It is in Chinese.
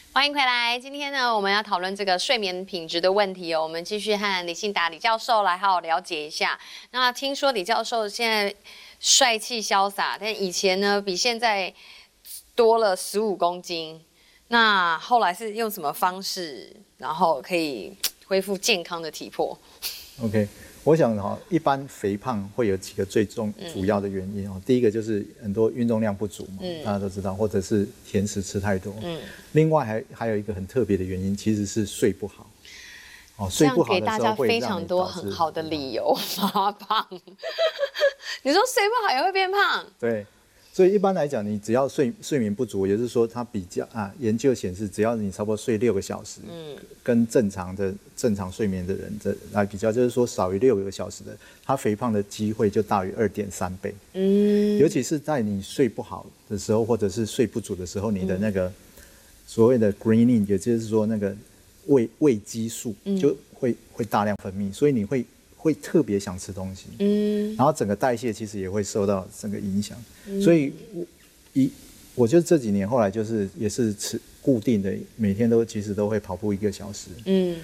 欢迎回来。今天呢，我们要讨论这个睡眠品质的问题哦。我们继续和李信达李教授来好好了解一下。那听说李教授现在帅气潇洒，但以前呢比现在多了15公斤。那后来是用什么方式，然后可以恢复健康的体魄 ？OK， 我想一般肥胖会有几个最主要的原因第一个就是很多运动量不足嘛，大家都知道，或者是甜食吃太多。另外还有一个很特别的原因，其实是睡不好。睡不好的时候会让你导致这样给大家非常多很好的理由发胖。你说睡不好也会变胖？ 对。所以一般来讲，你只要睡眠不足，也就是说，它比较研究显示，只要你差不多睡6个小时，跟正常睡眠的人来比较，就是说少于6个小时的，它肥胖的机会就大于2.3倍。尤其是在你睡不好的时候，或者是睡不足的时候，你的那个所谓的 ghrelin，也就是说那个胃激素就会大量分泌，所以你会特别想吃东西，然后整个代谢其实也会受到整个影响，所以我就这几年后来就是也是固定的，每天其实都会跑步1个小时，